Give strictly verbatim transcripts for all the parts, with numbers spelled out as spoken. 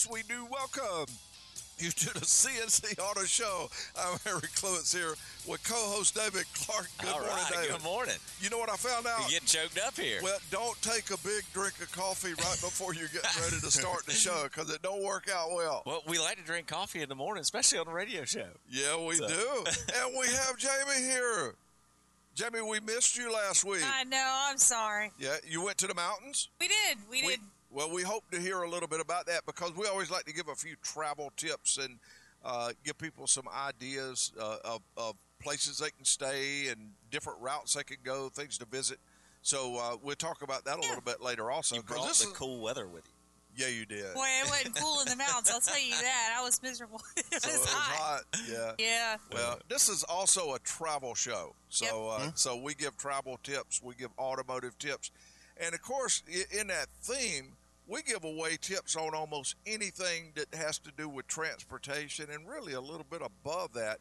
yes, we do welcome you to the C N C Auto Show. I'm Harry Cluitts here with co-host David Clark. Good All morning, right, David. good morning. You know what I found out? You're getting choked up here. Well, don't take a big drink of coffee right before you're getting ready to start the show because it don't work out well. Well, we like to drink coffee in the morning, especially on the radio show. Yeah, we So. do. And we have Jamie here. Jamie, we missed you last week. I know. I'm sorry. Yeah, you went to the mountains? We did. We, We- did. Well, we hope to hear a little bit about that because we always like to give a few travel tips and uh, give people some ideas uh, of, of places they can stay and different routes they can go, things to visit. So uh, we'll talk about that a Yeah. little bit later also. You 'cause brought this the is- cool weather with you. Yeah, you did. Boy, it wasn't cool in the mountains. I'll tell you that. I was miserable. It was, So it was hot. hot. Yeah. Yeah. Well, this is also a travel show. So uh, so we give travel tips, we give automotive tips. And, of course, i- in that theme, we give away tips on almost anything that has to do with transportation and really a little bit above that.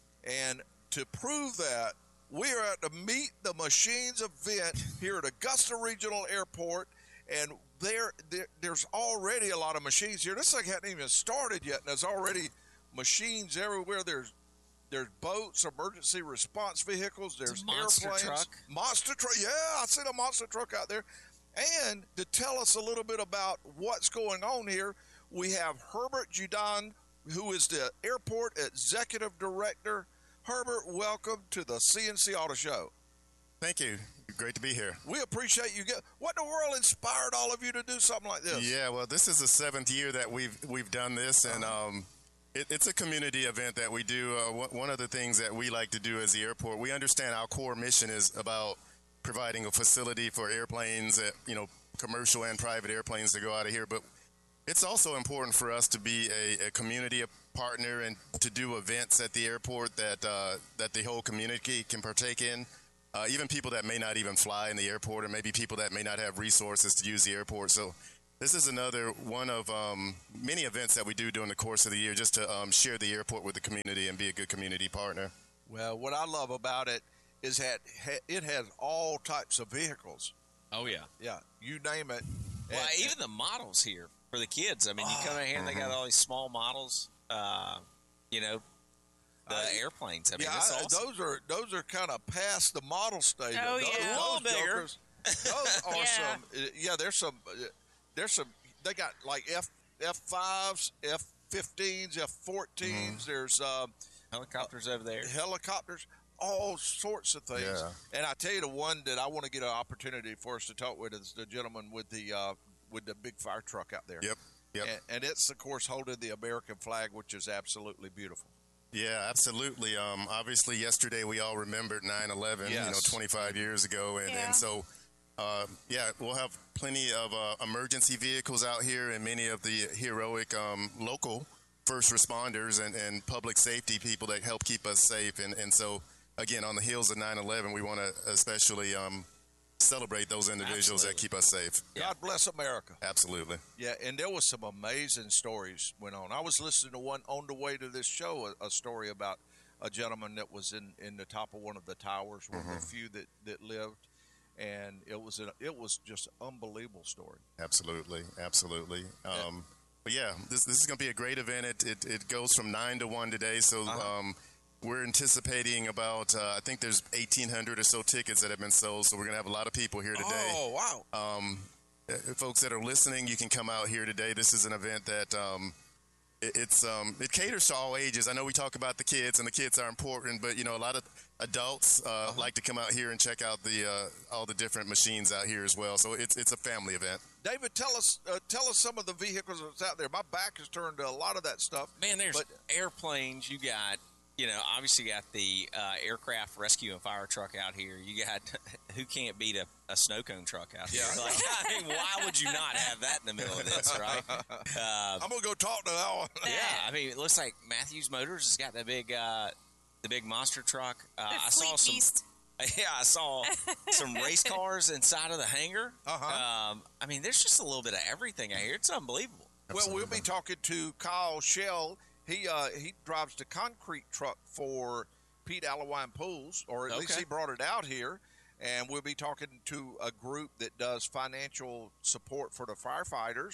And to prove that, we are at the Meet the Machines event here at Augusta Regional Airport. And there, there there's already a lot of machines here. This thing hadn't even started yet, and there's already machines everywhere. There's There's boats, emergency response vehicles. There's a monster airplanes, truck. monster truck. Yeah, I seen a monster truck out there. And to tell us a little bit about what's going on here, we have Herbert Judon, who is the airport executive director. Herbert, welcome to the C N C Auto Show. Thank you. Great to be here. We appreciate you. Get what in the world inspired all of you to do something like this? Yeah, well, this is the seventh year that we've we've done this, and um, it, it's a community event that we do. Uh, one one of the things that we like to do as the airport, we understand our core mission is about providing a facility for airplanes, uh, you know, commercial and private airplanes to go out of here, but it's also important for us to be a, a community partner and to do events at the airport that uh, that the whole community can partake in. Uh, even people that may not even fly in the airport, or maybe people that may not have resources to use the airport. So this is another one of um, many events that we do during the course of the year just to um, share the airport with the community and be a good community partner. Well, what I love about it is that ha- it has all types of vehicles. Oh, yeah. Yeah, you name it. Well, And- even the models here for the kids. I mean, you come in here and they got all these small models, uh, you know, the Uh, airplanes. I mean, yeah, that's I- awesome. those are those are kind of past the model stage. Oh, those, yeah. those A little bigger. jokers, those are Yeah. some. uh, Yeah, there's some. uh, There's some. They got like F F fives, F fifteens, F fourteens. There's um, Helicopters over there. helicopters, all sorts of things. Yeah. And I tell you, the one that I want to get an opportunity for us to talk with is the gentleman with the uh, with the big fire truck out there. Yep, yep. And, and it's of course holding the American flag, which is absolutely beautiful. Yeah, absolutely. Um, obviously, yesterday we all remembered nine eleven, Yes. you know, twenty-five years ago. And, Yeah. and so, uh, yeah, we'll have plenty of uh, emergency vehicles out here and many of the heroic um, local first responders and, and public safety people that help keep us safe. And, and so, again, on the heels of nine eleven, we want to especially um, celebrate those individuals Absolutely. that keep us safe. God bless America. Absolutely. Yeah, and there was some amazing stories went on. I was listening to one on the way to this show, a, a story about a gentleman that was in, in the top of one of the towers, one of the few that, that lived, and it was a, it was just an unbelievable story. Absolutely, absolutely. Um, but yeah, this this is going to be a great event. It, it it goes from nine to one today, so Uh-huh. um, we're anticipating about uh, I think there's eighteen hundred or so tickets that have been sold. So we're going to have a lot of people here today. Oh wow! Um, uh, folks that are listening, you can come out here today. This is an event that um, it, it's um, it caters to all ages. I know we talk about the kids, and the kids are important, but you know a lot of adults uh, Uh-huh. like to come out here and check out the uh, all the different machines out here as well. So it's it's a family event. David, tell us uh, tell us some of the vehicles that's out there. My back is turned to a lot of that stuff. Man, there's But- airplanes. You got, you know, obviously you got the uh, aircraft rescue and fire truck out here. You got, who can't beat a, a snow cone truck out here? Yeah. Like, I mean, why would you not have that in the middle of this, right? Uh, I'm gonna go talk to that one. yeah, I mean, it looks like Matthews Motors has got the big, uh, the big monster truck. Uh, The I saw Fleet some. Beast. Yeah, I saw some race cars inside of the hangar. Uh-huh. Um, I mean, there's just a little bit of everything out here. It's unbelievable. Well, we'll be talking to Kyle Shell. He uh, he drives the concrete truck for Pete Allewine Pools, or at least Okay. he brought it out here. And we'll be talking to a group that does financial support for the firefighters.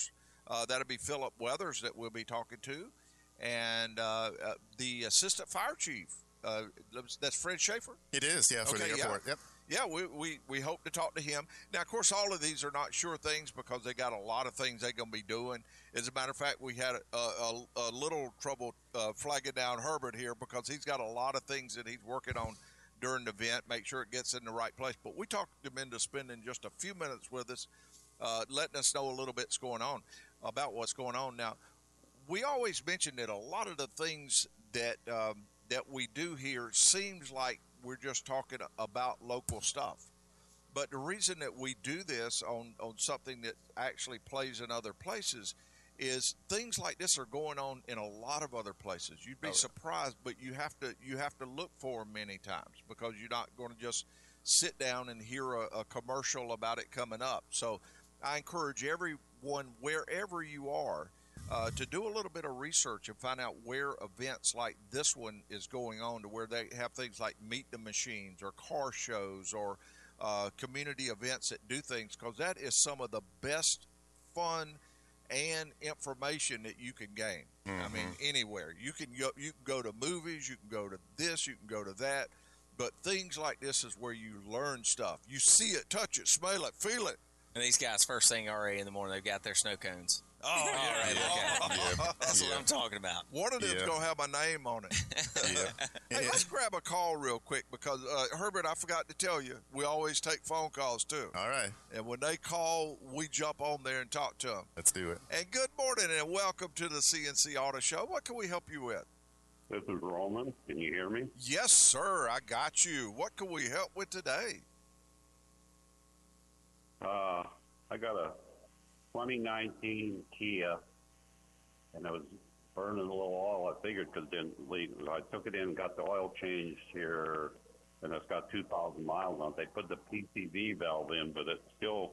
Uh, that'll be Philip Weathers that we'll be talking to, and uh, uh, the assistant fire chief. Uh, that's Fred Schaefer. It is, yeah, for Okay, the yeah. airport. Yep. Yeah, we, we, we hope to talk to him. Now, of course, all of these are not sure things because they got a lot of things they're going to be doing. As a matter of fact, we had a, a, a little trouble uh, flagging down Herbert here because he's got a lot of things that he's working on during the event, make sure it gets in the right place. But we talked him into spending just a few minutes with us, uh, letting us know a little bit's going on about what's going on. Now, we always mention that a lot of the things that um, that we do here seems like we're just talking about local stuff. But the reason that we do this on, on something that actually plays in other places is things like this are going on in a lot of other places. You'd be Oh. surprised, but you have to you have to look for them many times because you're not going to just sit down and hear a, a commercial about it coming up. So I encourage everyone, wherever you are, uh, to do a little bit of research and find out where events like this one is going on, to where they have things like Meet the Machines or car shows or uh, community events that do things, because that is some of the best fun and information that you can gain. I mean, anywhere you can go, you can go to movies, you can go to this, you can go to that, but things like this is where you learn stuff. You see it, touch it, smell it, feel it. And these guys, first thing already in the morning, they've got their snow cones. Oh, All right, okay. Yeah. That's Yeah. what I'm talking about. One of them's Yeah. gonna have my name on it. Yeah. Hey, let's grab a call real quick because uh, Herbert, I forgot to tell you, we always take phone calls too. All right. And when they call, we jump on there and talk to them. Let's do it. And good morning and welcome to the C N C Auto Show. What can we help you with? This is Roman. Can you hear me? Yes, sir. I got you. What can we help with today? Uh, I got a twenty nineteen Kia, and it was burning a little oil. I figured because didn't leak. I took it in and got the oil changed here, and it's got two thousand miles on it. They put the P C V valve in, but it still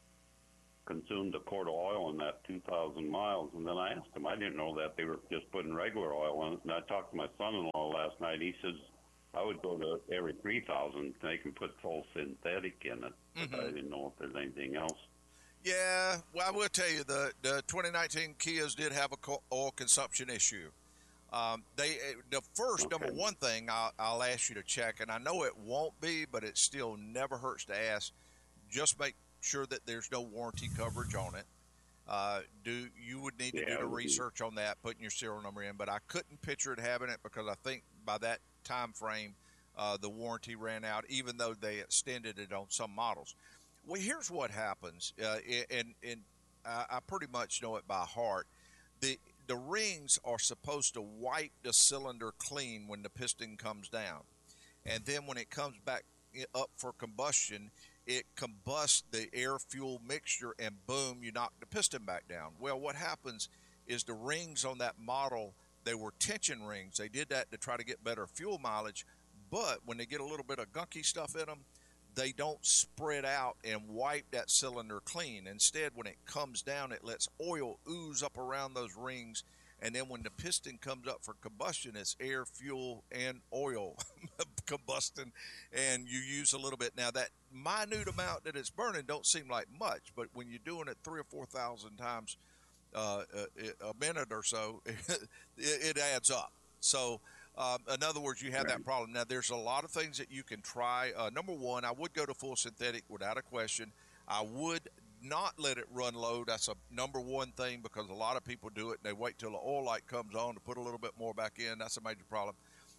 consumed a quart of oil in that two thousand miles. And then I asked them, I didn't know that they were just putting regular oil in it. And I talked to my son-in-law last night. He says, I would go to every three thousand. They can put full synthetic in it. But I didn't know if there's anything else. Yeah, well, I will tell you, the, the twenty nineteen Kias did have a co- oil consumption issue. Um, they the first Okay. number one thing I'll, I'll ask you to check, and I know it won't be, but it still never hurts to ask. Just make sure that there's no warranty coverage on it. Uh, do you would need to Yeah, do the we do. research on that, putting your serial number in, but I couldn't picture it having it because I think by that time frame uh, the warranty ran out, even though they extended it on some models. Well, here's what happens, uh, and and I, I pretty much know it by heart. The the rings are supposed to wipe the cylinder clean when the piston comes down, and then when it comes back i- up for combustion, it combusts the air fuel mixture, and boom, you knock the piston back down. Well, what happens is the rings on that model, they were tension rings. They did that to try to get better fuel mileage, but when they get a little bit of gunky stuff in them, they don't spread out and wipe that cylinder clean. Instead, when it comes down, it lets oil ooze up around those rings, and then when the piston comes up for combustion, it's air, fuel, and oil combusting, and you use a little bit. Now, that minute amount that it's burning don't seem like much, but when you're doing it three or four thousand times uh, a, a minute or so, it, it adds up. So, um, in other words, you have that problem. Now, there's a lot of things that you can try. Uh, number one, I would go to full synthetic without a question. I would not let it run low. That's a number one thing because a lot of people do it and they wait till the oil light comes on to put a little bit more back in. That's a major problem.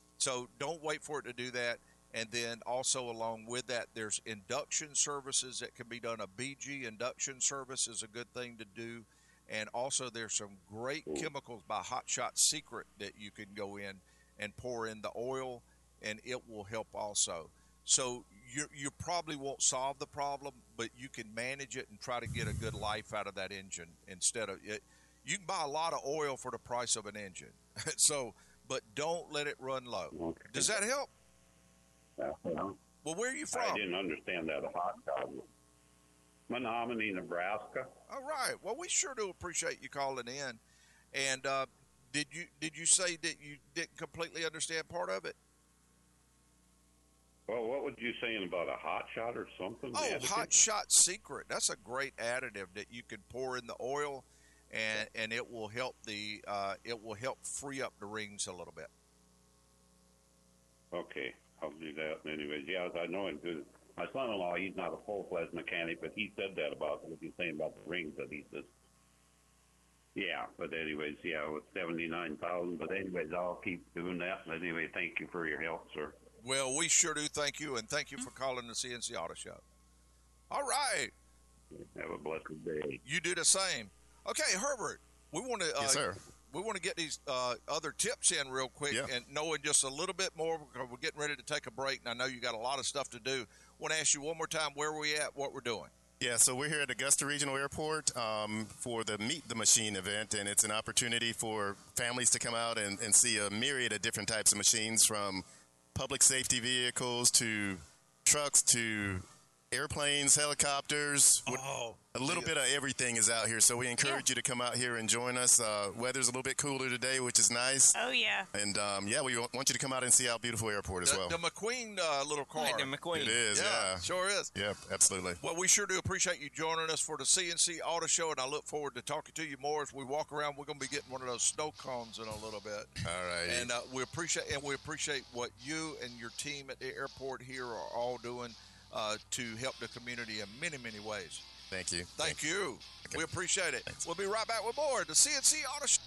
So don't wait for it to do that. And then also along with that, there's induction services that can be done. A B G induction service is a good thing to do. And also there's some great chemicals by Hot Shot Secret that you can go in and pour in the oil, and it will help also. So you you probably won't solve the problem, but you can manage it and try to get a good life out of that engine instead of it. You can buy a lot of oil for the price of an engine. So, but don't let it run low. Okay. Does that help? Yeah, well, Well, where are you I from? didn't understand that hot dog. Menominee, Nebraska. All right. Well, we sure do appreciate you calling in. And uh, did you did you say that you didn't completely understand part of it? Well, what was you saying about a hot shot or something? Oh, Additive? Hot Shot Secret. That's a great additive that you can pour in the oil, and and it will help the uh, it will help free up the rings a little bit. Okay, I'll do that. Anyways, yeah, I know it because my son-in-law, he's not a full-fledged mechanic, but he said that about what you're saying about the rings that he says. Yeah, but anyways, yeah, with seventy-nine thousand. But anyways, I'll keep doing that. But anyway, thank you for your help, sir. Well, we sure do. Thank you, and thank you for calling the C N C Auto Show. All right. Have a blessed day. You do the same. Okay, Herbert, we want to uh, Yes, sir. we want to get these uh, other tips in real quick Yeah. and knowing just a little bit more because we're getting ready to take a break, and I know you got a lot of stuff to do. Want to ask you one more time where we at, what we're doing. Yeah, so we're here at Augusta Regional Airport um, for the Meet the Machine event, and it's an opportunity for families to come out and, and see a myriad of different types of machines, from public safety vehicles to trucks to airplanes, helicopters. Oh, A little bit of everything is out here, so we encourage Yeah. you to come out here and join us. Uh, weather's a little bit cooler today, which is nice. Oh yeah. And um, yeah, we want want you to come out and see our beautiful airport as the, well. the McQueen uh, little car. Right, the McQueen. It is, yeah, yeah. sure is. Yep, absolutely. Well, we sure do appreciate you joining us for the C N C Auto Show, and I look forward to talking to you more as we walk around. We're going to be getting one of those snow cones in a little bit. All right. And uh, we appreciate and we appreciate what you and your team at the airport here are all doing uh, to help the community in many, many ways. Thank you. Thank you. Okay. We appreciate it. Thanks. We'll be right back with more of the C N C Auto Show.